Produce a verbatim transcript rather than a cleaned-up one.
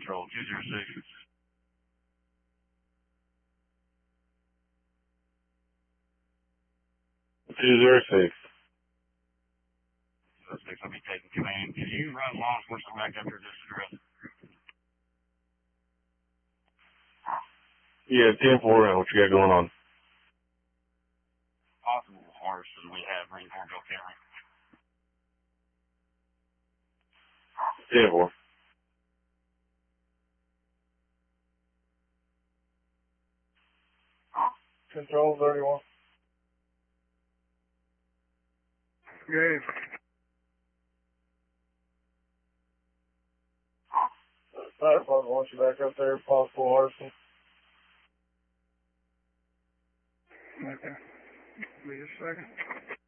Control two zero six. two zero six. Suspects will be taking command. Can you run law enforcement back up to this address? Yeah, ten four, what you got going on? Possible horses we have in Cornville County. ten four. Control thirty-one. Gave. Fire department wants you back up there, possible arson. Okay. Give me just a second.